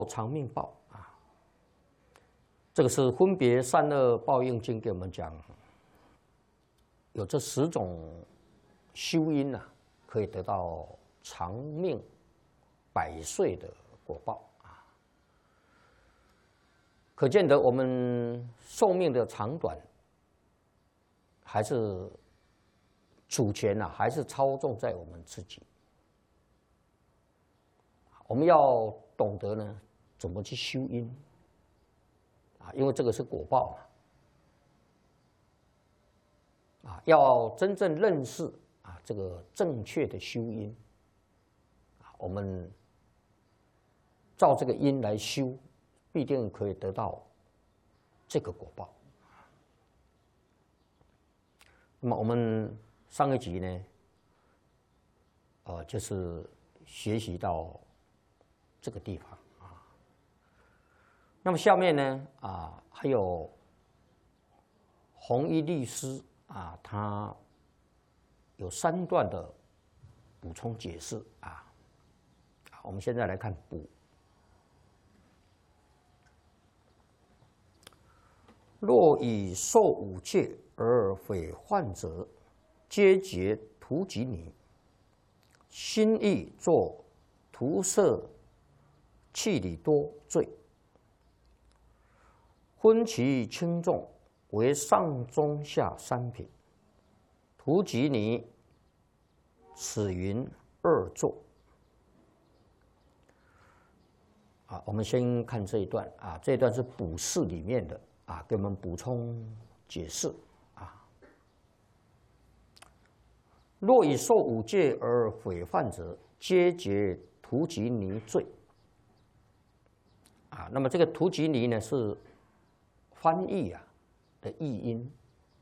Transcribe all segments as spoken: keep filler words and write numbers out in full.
长命报啊，这个是分别善恶报应经给我们讲，有这十种修因啊，可以得到长命百岁的果报啊。可见得我们寿命的长短，还是主权啊，还是操纵在我们自己。我们要懂得呢，怎么去修因啊？因为这个是果报嘛，啊，要真正认识啊这个正确的修因啊，我们照这个因来修，必定可以得到这个果报。那么我们上一集呢，呃，就是学习到这个地方啊。那么下面呢，啊，还有弘一律师啊，他有三段的补充解释啊。我们现在来看补。若以受五戒而毁患者，皆结荼疾泥。心意作涂色气理多罪，分其轻重为上中下三品。荼疾泥，此云二作。啊，我们先看这一段啊，这一段是补释里面的啊，给我们补充解释啊。若以受五戒而毁犯者，皆结荼疾泥罪。啊，那么这个荼疾泥呢是翻译啊的译音，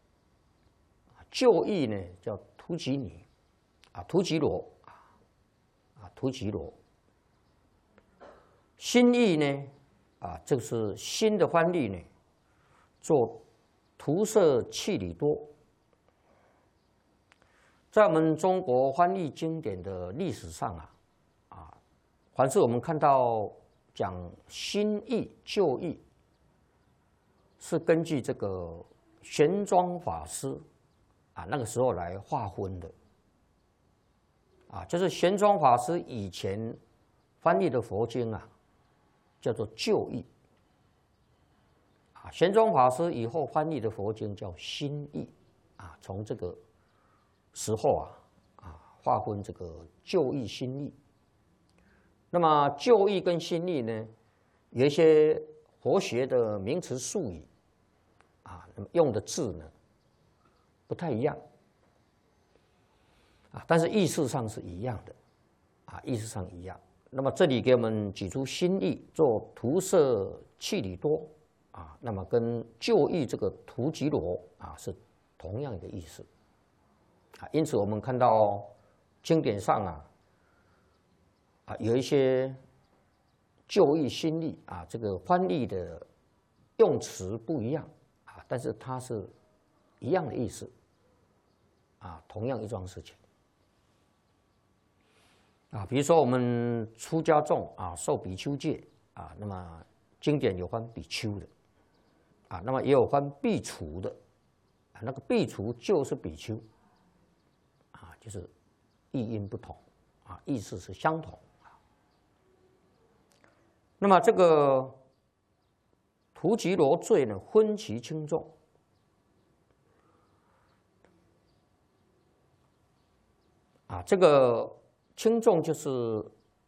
旧译呢叫荼疾泥，啊荼疾罗啊啊荼疾罗。新译呢啊，这个是新的翻译呢，做涂色气理多。在我们中国翻译经典的历史上啊，啊，凡是我们看到讲新译旧译，是根据这个玄奘法师啊那个时候来划分的。啊，就是玄奘法师以前翻译的佛经啊，叫做旧译。啊，玄奘法师以后翻译的佛经叫新译。啊，从这个时候啊，啊划分这个旧译、新译。那么旧译跟新译呢，有一些佛学的名词术语啊，那么用的字呢不太一样啊，但是意思上是一样的啊，意思上一样。那么这里给我们举出新译做涂色气理多啊，那么跟旧译这个荼疾罗啊是同样一个意思啊，因此我们看到经典上啊。啊，有一些旧译、新译啊，这个翻译的用词不一样啊，但是它是一样的意思啊，同样一桩事情啊。比如说我们出家众啊，受比丘戒啊，那么经典有分比丘的啊，那么也有分苾芻的啊，那个苾芻就是比丘啊，就是译音不同啊，意思是相同。那么这个荼疾罗罪呢，分其轻重。啊，这个轻重就是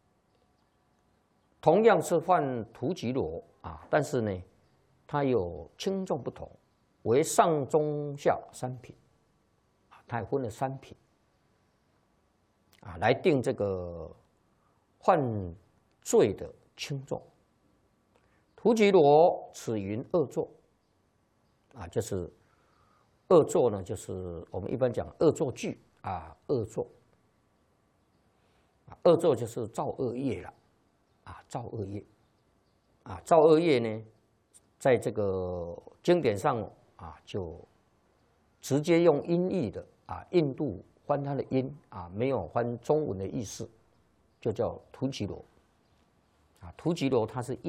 同样是犯荼疾罗啊，但是呢，它有轻重不同，为上中下三品。啊，它也分了三品。啊，来定这个犯罪的轻重。荼疾罗，此云恶作。啊，就是恶作呢，就是我们一般讲恶作剧啊，恶作。啊，恶作就是造恶业了，啊，造恶业。啊，造恶业呢，在这个经典上啊，就直接用音译的啊，印度翻它的音啊，没有翻中文的意思，就叫荼疾罗。啊，荼疾罗它是音。